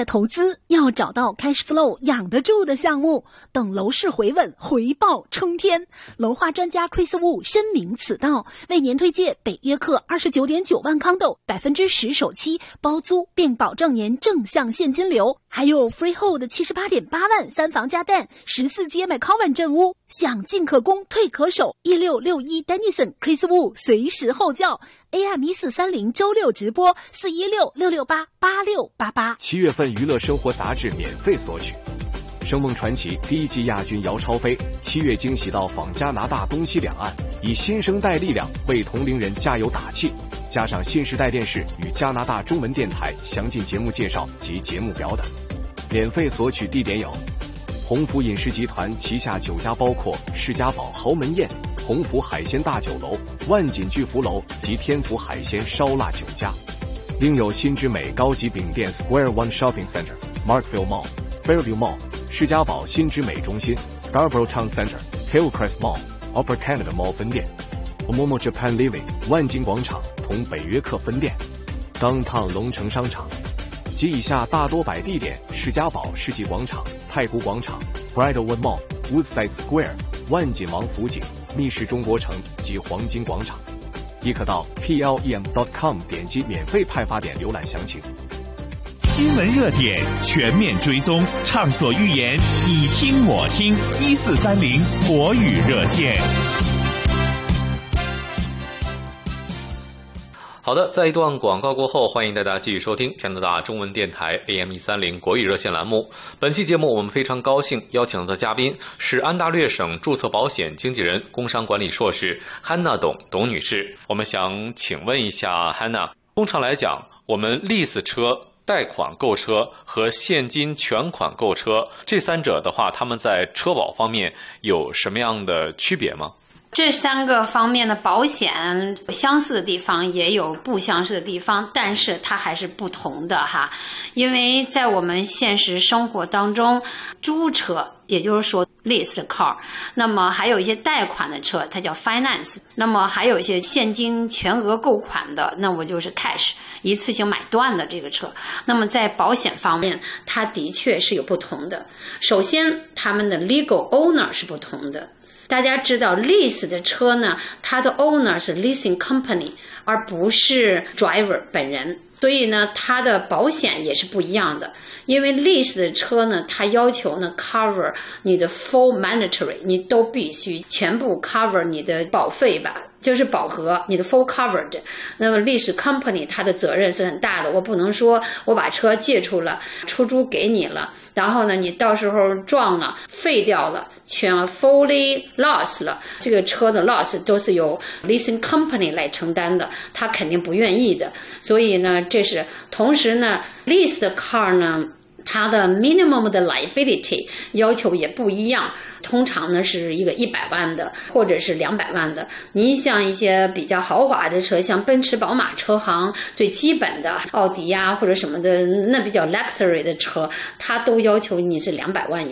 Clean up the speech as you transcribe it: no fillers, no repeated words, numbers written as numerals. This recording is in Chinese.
业投资要找到 cash flow 养得住的项目，等楼市回稳，回报冲天。楼化专家 Chris Wu 深明此道，为您推荐北约克29.9万康斗10%首期包租，并保证您正向现金流，还有 freehold 78.8万3房加蛋14街买 Common 镇屋，想进可攻，退可守。1661 Dennison Chris Wu 随时候叫 AM1430周6直播416-668-8688。 7月份娱乐生活杂志免费索取。声梦传奇第1季亚军姚超飞7月惊喜到访加拿大东西两岸，以新生代力量为同龄人加油打气。加上新时代电视与加拿大中文电台详尽节目介绍及节目表等。免费索取地点有鸿福饮食集团旗下9家，包括世家堡豪门宴、鸿福海鲜大酒楼、万锦巨福楼及天福海鲜烧腊9家。另有新之美高级饼店 Square One Shopping Center、Markville Mall、Fairview Mall、世家堡新之美中心、Scarborough Town Center、Hillcrest Mall、Upper Canada Mall 分店、Momo Japan Living 万金广场同北约克分店、Downtown 龙城商场及以下大多摆地点：世家堡世纪广场、太古广场、Bridlewood Mall、Woodside Square、万锦王府井、密室中国城及黄金广场。亦可到 plem.com 点击免费派发点浏览详情。 新闻热点全面追踪，畅所欲言，你听我听，1430国语热线。 好的，在一段广告过后，欢迎大家继续收听加拿大中文电台 AM130国语热线栏目。本期节目我们非常高兴邀请到的嘉宾是安大略省注册保险经纪人、工商管理硕士 Hannah 董女士。我们想请问一下 Hannah， 通常来讲，我们 lease 车、贷款购车和现金全款购车这三者的话，他们在车保方面有什么样的区别吗？ 这3个方面的保险相似的地方也有不相似的地方，但是它还是不同的哈。因为在我们现实生活当中，租车也就是说 leased car， 那么还有一些贷款的车，它叫 finance， 那么还有一些现金全额购款的，那我就是 cash， 一次性买断的这个车。那么在保险方面，它的确是有不同的。首先，他们的 legal owner 是不同的。大家知道 lease 的车呢，它的 owner 是 leasing company， 而不是 driver 本人。所以呢，它的保险也是不一样的。因为 lease 的车呢，它要求呢 cover 你的 full mandatory， 你都必须全部 cover 你的保费吧，就是保额，你的 full covered。那么 lease company 它的责任是很大的，我不能说我把车借出了，出租给你了，然后呢，你到时候撞了，废掉了，全 fully lost 了，这个车的 loss 都是由 leasing company 来承担的，他肯定不愿意的。所以呢，这是同时呢 lease 的 car 呢，它的 minimum 的 liability 要求也不一样，通常呢是一个100万的或者是200万的。你像一些比较豪华的车，像奔驰宝马车行最基本的奥迪呀或者什么的，那比较 luxury 的车，它都要求你是200万以